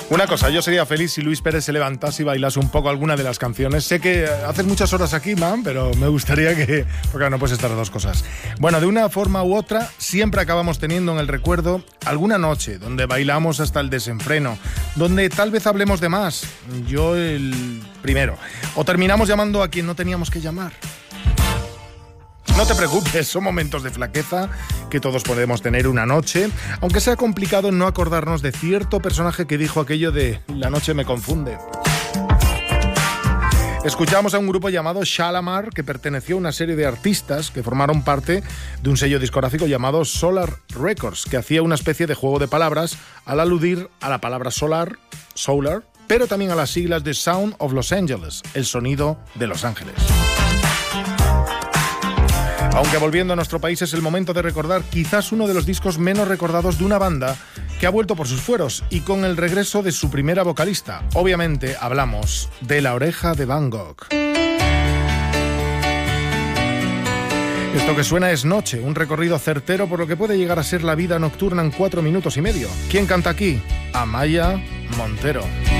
Una cosa, yo sería feliz si Luis Pérez se levantase y bailase un poco alguna de las canciones. Sé que haces muchas horas aquí, man, pero me gustaría que... Porque no puedes estar las dos cosas. Bueno, de una forma u otra, siempre acabamos teniendo en el recuerdo alguna noche donde bailamos hasta el desenfreno, donde tal vez hablemos de más, yo el primero, o terminamos llamando a quien no teníamos que llamar. No te preocupes, son momentos de flaqueza que todos podemos tener una noche, aunque sea complicado no acordarnos de cierto personaje que dijo aquello de "la noche me confunde". Escuchamos a un grupo llamado Shalamar, que perteneció a una serie de artistas que formaron parte de un sello discográfico llamado Solar Records, que hacía una especie de juego de palabras al aludir a la palabra solar, pero también a las siglas de Sound of Los Angeles, el sonido de Los Ángeles. Aunque volviendo a nuestro país es el momento de recordar quizás uno de los discos menos recordados de una banda que ha vuelto por sus fueros y con el regreso de su primera vocalista. Obviamente hablamos de La Oreja de Van Gogh. Esto que suena es Noche, un recorrido certero por lo que puede llegar a ser la vida nocturna en 4 minutos y medio. ¿Quién canta aquí? Amaya Montero.